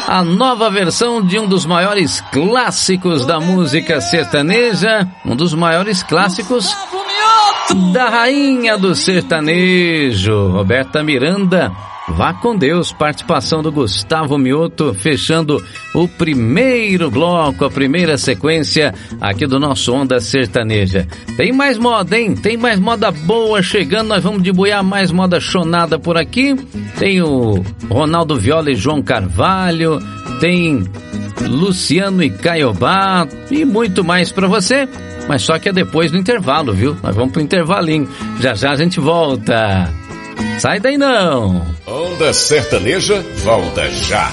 A nova versão de um dos maiores clássicos da música sertaneja, um dos maiores clássicos da rainha do sertanejo, Roberta Miranda. Vá com Deus, participação do Gustavo Mioto, fechando o primeiro bloco, a primeira sequência aqui do nosso Onda Sertaneja. Tem mais moda, hein? Tem mais moda boa chegando, nós vamos debuiar mais moda chonada por aqui. Tem o Ronaldo Viola e João Carvalho, tem Luciano e Caiobá e muito mais pra você. Mas só que é depois do intervalo, viu? Nós vamos pro intervalinho. Já já a gente volta. Sai daí não! Onda Sertaneja volta já.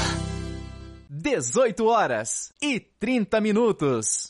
18h30.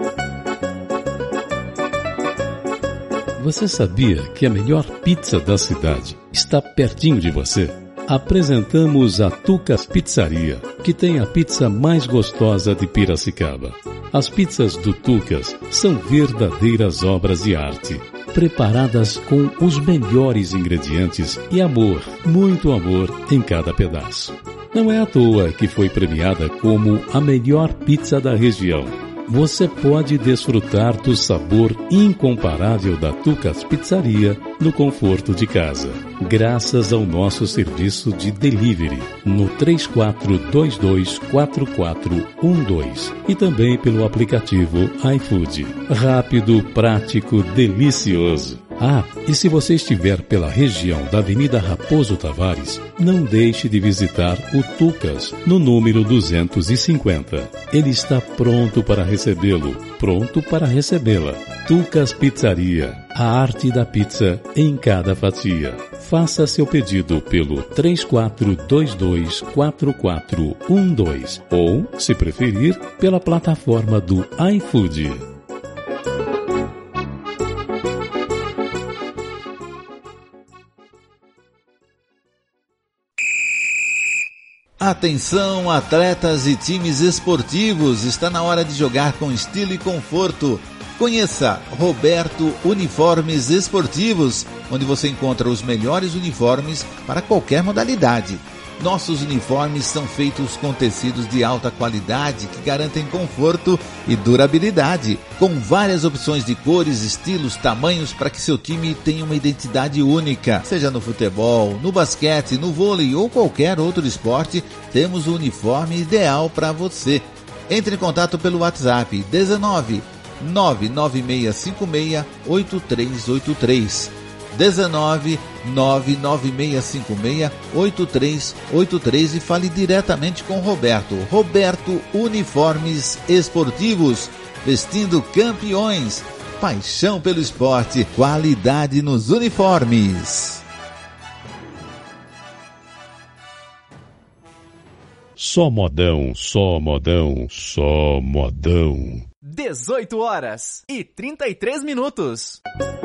Você sabia que a melhor pizza da cidade está pertinho de você? Apresentamos a Tucas Pizzaria, que tem a pizza mais gostosa de Piracicaba. As pizzas do Tucas são verdadeiras obras de arte, preparadas com os melhores ingredientes e amor, muito amor em cada pedaço. Não é à toa que foi premiada como a melhor pizza da região. Você pode desfrutar do sabor incomparável da Tucas Pizzaria no conforto de casa, graças ao nosso serviço de delivery no 34224412 e também pelo aplicativo iFood. Rápido, prático, delicioso. Ah, e se você estiver pela região da Avenida Raposo Tavares, não deixe de visitar o Tucas, no número 250. Ele está pronto para recebê-lo, pronto para recebê-la. Tucas Pizzaria, a arte da pizza em cada fatia. Faça seu pedido pelo 34224412 ou, se preferir, pela plataforma do iFood. Atenção, atletas e times esportivos, está na hora de jogar com estilo e conforto. Conheça Roberto Uniformes Esportivos, onde você encontra os melhores uniformes para qualquer modalidade. Nossos uniformes são feitos com tecidos de alta qualidade que garantem conforto e durabilidade, com várias opções de cores, estilos, tamanhos para que seu time tenha uma identidade única. Seja no futebol, no basquete, no vôlei ou qualquer outro esporte, temos o uniforme ideal para você. Entre em contato pelo WhatsApp 19 99656 8383. 19 99656 8383 e fale diretamente com Roberto. Roberto Uniformes Esportivos, vestindo campeões. Paixão pelo esporte, qualidade nos uniformes. Só modão, só modão, só modão. 18h33.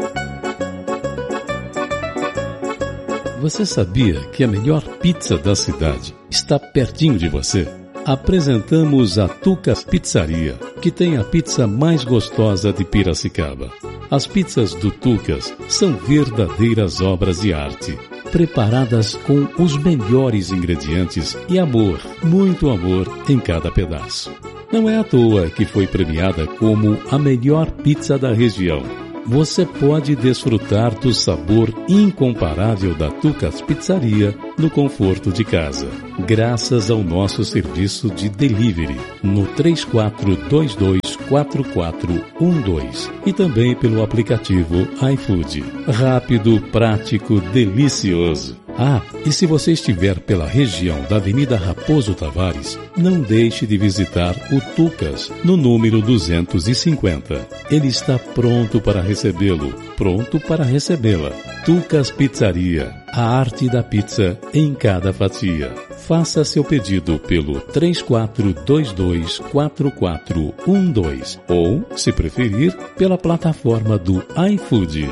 Você sabia que a melhor pizza da cidade está pertinho de você? Apresentamos a Tucas Pizzaria, que tem a pizza mais gostosa de Piracicaba. As pizzas do Tucas são verdadeiras obras de arte, preparadas com os melhores ingredientes e amor, muito amor em cada pedaço. Não é à toa que foi premiada como a melhor pizza da região. Você pode desfrutar do sabor incomparável da Tucas Pizzaria no conforto de casa, graças ao nosso serviço de delivery no 34224412 e também pelo aplicativo iFood. Rápido, prático, delicioso. Ah, e se você estiver pela região da Avenida Raposo Tavares, não deixe de visitar o Tucas, no número 250. Ele está pronto para recebê-lo, pronto para recebê-la. Tucas Pizzaria, a arte da pizza em cada fatia. Faça seu pedido pelo 34224412 ou, se preferir, pela plataforma do iFood.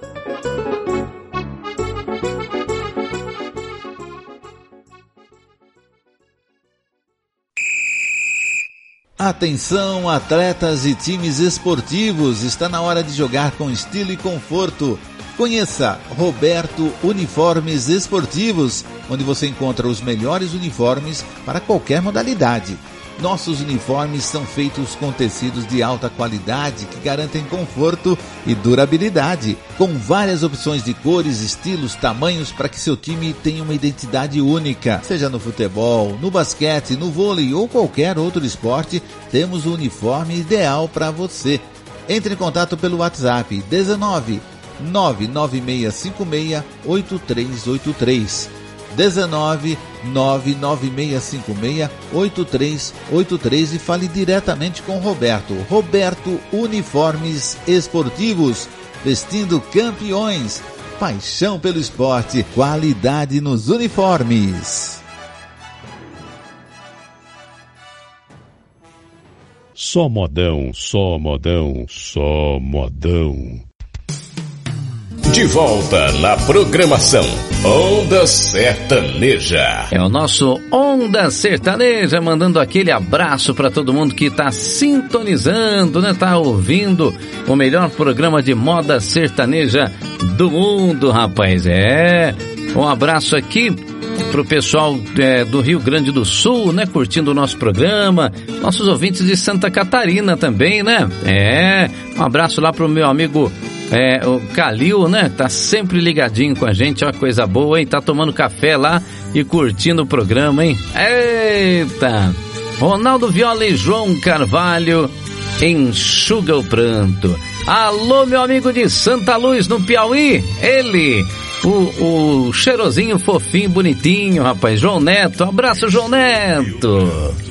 Atenção, atletas e times esportivos, está na hora de jogar com estilo e conforto. Conheça Roberto Uniformes Esportivos, onde você encontra os melhores uniformes para qualquer modalidade. Nossos uniformes são feitos com tecidos de alta qualidade que garantem conforto e durabilidade, com várias opções de cores, estilos, tamanhos para que seu time tenha uma identidade única. Seja no futebol, no basquete, no vôlei ou qualquer outro esporte, temos o uniforme ideal para você. Entre em contato pelo WhatsApp 19 99656 8383. 19 99656 8383 e fale diretamente com Roberto. Roberto Uniformes Esportivos, vestindo campeões. Paixão pelo esporte, qualidade nos uniformes. Só modão, só modão, só modão. De volta na programação Onda Sertaneja. É o nosso Onda Sertaneja, mandando aquele abraço para todo mundo que tá sintonizando, né? Tá ouvindo o melhor programa de moda sertaneja do mundo, rapaz. Um abraço aqui pro pessoal do Rio Grande do Sul, né? Curtindo o nosso programa. Nossos ouvintes de Santa Catarina também, né? Um abraço lá pro meu amigo o Calil, né? Tá sempre ligadinho com a gente, ó, coisa boa, hein? Tá tomando café lá e curtindo o programa, hein? Eita! Ronaldo Viola e João Carvalho enxuga o pranto. Alô, meu amigo de Santa Luz, no Piauí, ele, o cheirosinho fofinho, bonitinho, rapaz, João Neto. Abraço, João Neto!